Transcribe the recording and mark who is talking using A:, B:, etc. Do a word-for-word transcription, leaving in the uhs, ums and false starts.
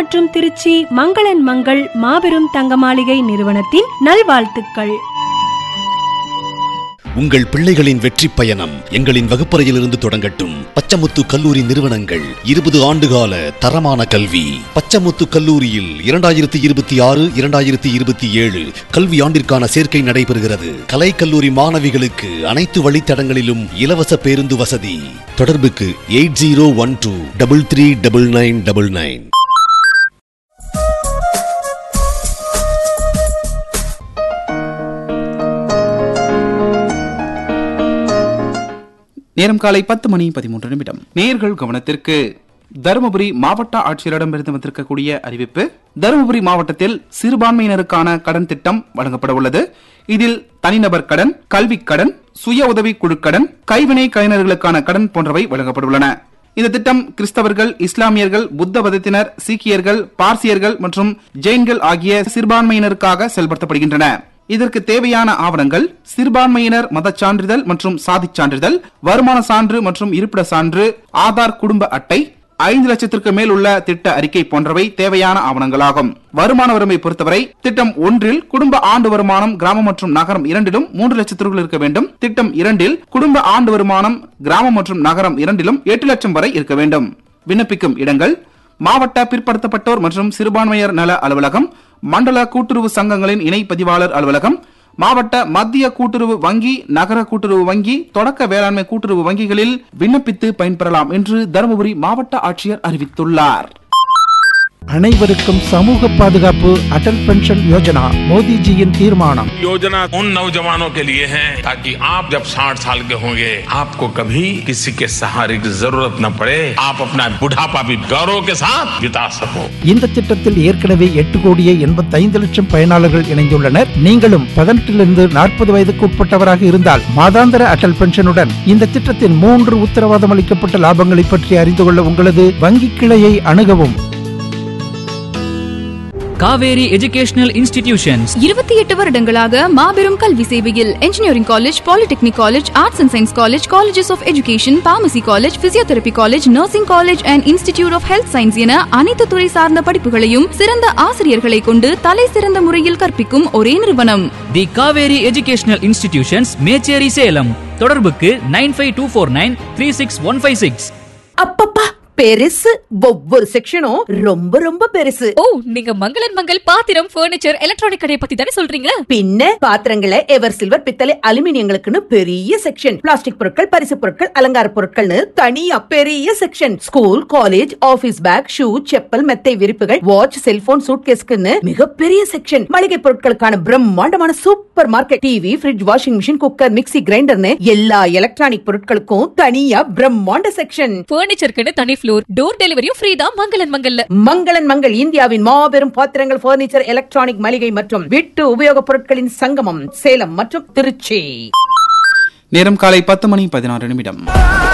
A: மற்றும் திருச்சி மங்களன் மங்கள் மாபெரும் தங்க மாளிகை நிறுவனத்தின் நல்வாழ்த்துக்கள்.
B: உங்கள் பிள்ளைகளின் வெற்றி பயணம் எங்களின் வகுப்பறையிலிருந்து தொடங்கட்டும். பச்சமுத்து கல்லூரி நிறுவனங்கள் இருபது ஆண்டுகால தரமான கல்வி. பச்சமுத்து கல்லூரியில் இரண்டாயிரத்தி இருபத்தி ஆறு இரண்டாயிரத்தி இருபத்தி ஏழு கல்வி ஆண்டிற்கான சேர்க்கை நடைபெறுகிறது. கலை கல்லூரி மாணவிகளுக்கு அனைத்து வழித்தடங்களிலும் இலவச பேருந்து வசதி. தொடர்புக்கு eight zero one two double three double nine double nine.
C: நேரம் காலை பத்து மணி பதிமூன்று நிமிடம். நேயர்கள் கவனத்திற்கு தருமபுரி மாவட்ட ஆட்சியரிடமிருந்து வந்திருக்கக்கூடிய அறிவிப்பு. தருமபுரி மாவட்டத்தில் சிறுபான்மையினருக்கான கடன் திட்டம் வழங்கப்பட உள்ளது. இதில் தனிநபர் கடன், கல்வி கடன், சுய உதவி குழு கடன், கைவினை கலைஞர்களுக்கான கடன் போன்றவை வழங்கப்பட்டுள்ளன. இந்த திட்டம் கிறிஸ்தவர்கள், இஸ்லாமியர்கள், புத்த மதத்தினர், சீக்கியர்கள், பார்சியர்கள் மற்றும் ஜெயின்கள் ஆகிய சிறுபான்மையினருக்காக செயல்படுத்தப்படுகின்றன. இதற்கு தேவையான ஆவணங்கள் சிறுபான்மையினர் மத சான்றிதழ் மற்றும் சாதி சான்றிதழ், வருமான சான்று மற்றும் இருப்பிட சான்று, ஆதார் குடும்ப அட்டை, ஐந்து லட்சத்திற்கு மேல் உள்ள திட்ட அறிக்கை போன்றவை தேவையான ஆவணங்களாகும். வருமான வரம்பை பொறுத்தவரை திட்டம் ஒன்றில் குடும்ப ஆண்டு வருமானம் கிராமம் மற்றும் நகரம் இரண்டிலும் மூன்று லட்சத்திற்குள் இருக்க வேண்டும். திட்டம் இரண்டில் குடும்ப ஆண்டு வருமானம் கிராமம் மற்றும் நகரம் இரண்டிலும் எட்டு லட்சம் வரை இருக்க வேண்டும். விண்ணப்பிக்கும் இடங்கள் மாவட்ட பிற்படுத்தப்பட்டோர் மற்றும் சிறுபான்மையர் நல அலுவலகம், மண்டல கூட்டுறவு சங்கங்களின் இணை பதிவாளர் அலுவலகம், மாவட்ட மத்திய கூட்டுறவு வங்கி, நகர கூட்டுறவு வங்கி, தொடக்க வேளாண்மை கூட்டுறவு வங்கிகளில் விண்ணப்பித்து பயன்பெறலாம் என்று தருமபுரி மாவட்ட ஆட்சியர் அறிவித்துள்ளார்.
D: அனைவருக்கும் சமூக பாதுகாப்பு அடல் பென்ஷன் யோஜனா மோடிஜியின் தீர்மானம்.
E: योजना उन नौजवानों के लिए है ताकि आप जब साठ साल के होंगे आपको कभी किसी के सहारे की जरूरत न पड़े, आप अपना बुढ़ापा भी गौरव के साथ बिता सको.
D: இந்த திட்டத்தில் ஏற்கனவே எட்டு கோடியே எண்பத்தி ஐந்து லட்சம் பயனாளர்கள் இணைந்துள்ளனர். நீங்களும் பதினெட்டிலிருந்து நாற்பது வயதுக்கு உட்பட்டவராக இருந்தால் மாதாந்திர அடல் பென்ஷனுடன் இந்த திட்டத்தின் மூன்று உத்தரவாதம் அளிக்கப்பட்ட லாபங்களை பற்றி அறிந்து கொள்ள உங்களது வங்கி கிளையை அணுகவும்.
F: காவேரி எஜுகேஷனல் இன்ஸ்டிடியூஷன்ஸ்
G: இருபத்தி எட்டு வருடங்களாக மாபெரும் கல்வி சேவையில் engineering college, polytechnic college, arts and science college, colleges of education, pharmacy college, physiotherapy college, nursing college and institute of health science என அனைத்து துறை சார்ந்த படிப்புகளையும் சிறந்த ஆசிரியர்களை கொண்டு தலை சிறந்த முறையில் கற்பிக்கும் ஒரே நிறுவனம்
F: தி காவேரி எஜுகேஷனல் இன்ஸ்டிடியூஷன்ஸ், மேச்சேரி, சேலம். தொடர்புக்கு nine five two four nine three six one five six.
H: அப்பப்பா பெருசு, ஒவ்வொரு செக்ஷனும் ரொம்ப ரொம்ப பெருசு.
I: ஓ, நீங்க மங்களன் மங்கள் பாத்திரம், பர்னிச்சர், எலக்ட்ரானிக் கடை பத்தி தானே சொல்றீங்க?
H: பின்ன பாத்திரங்களை எவர் சில்வர், பித்தளை, அலுமினியங்களுக்குன்னு பெரிய செக்ஷன், பிளாஸ்டிக் பொருட்கள், பரிசு பொருட்கள், அலங்கார பொருட்கள்னு தனியா பெரிய section, school, college, office back, shoe, chappal, மெத்தை விரிப்புகள், வாட்ச், செல்போன், சூட்கேஸ்க்குன்னு மிகப்பெரிய செக்ஷன், மளிகை பொருட்களுக்கான பிரம்மாண்டமான super market, TV, fridge, washing machine, cooker, mixie, கிரைண்டர்னு எல்லா எலக்ட்ரானிக் பொருட்களுக்கும் தனியா பிரம்மாண்ட செக்ஷன்.
I: பர்னிச்சருக்கு தனி ஃப்ளோர், டோர் டெலிவரியும் ஃப்ரீ தான் மங்களன் மங்கல்ல.
H: மங்களன் மங்கள் இந்தியாவின் மாபெரும் பாத்திரங்கள், பர்னிச்சர், எலக்ட்ரானிக், மளிகை மற்றும் வீட்டு உபயோகப் பொருட்களின் சங்கமம், சேலம் மற்றும் திருச்சி.
C: நேரம் காலை பத்து மணி பதினாறு நிமிடம்.